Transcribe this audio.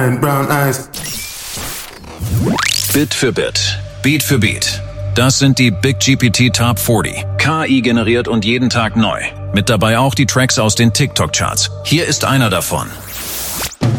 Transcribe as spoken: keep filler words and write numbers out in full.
Brown eyes. Bit für Bit, Beat für Beat. Das sind die Big G P T Top vierzig. K I generiert und jeden Tag neu. Mit dabei auch die Tracks aus den TikTok-Charts. Hier ist einer davon.